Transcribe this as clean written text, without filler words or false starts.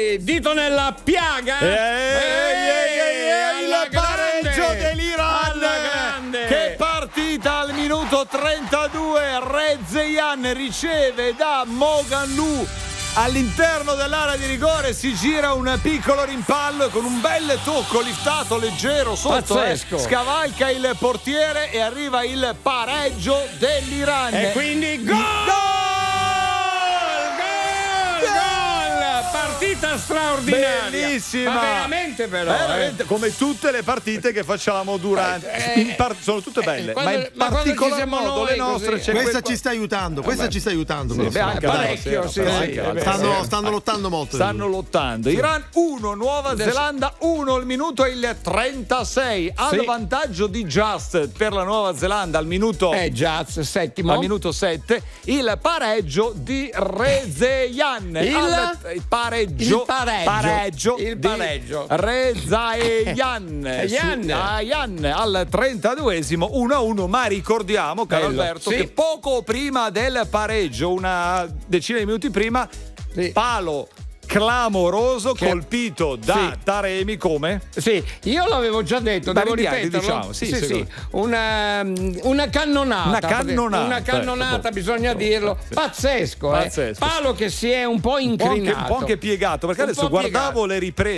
dito nella piaga. Il pareggio dell'Iran. Che partita al minuto 32. Rezaeian riceve da Moghanlou all'interno dell'area di rigore, si gira un piccolo rimpallo e con un bel tocco liftato leggero sotto scavalca il portiere e arriva il pareggio dell'Iran. E quindi gol! Partita straordinaria, bellissima, ma veramente veramente, come tutte le partite che facciamo durante sono tutte belle, ma in particolar modo le nostre questa ci sta aiutando, ci sta aiutando anche parecchio, stanno lottando molto, Iran 1 Nuova Zelanda 1, il minuto è il 36 al vantaggio di Just per la Nuova Zelanda al minuto Just settimo, al minuto 7 il pareggio di Rezaeian, il pareggio Rezaeian al 32esimo 1-1, ma ricordiamo, caro Alberto, che poco prima del pareggio, una decina di minuti prima, palo clamoroso colpito da Taremi, come? Sì, io l'avevo già detto, devo ripeterlo. Una cannonata, bisogna dirlo. Pazzesco. Palo che si è un po' incrinato, un po' anche piegato, perché adesso guardavo le riprese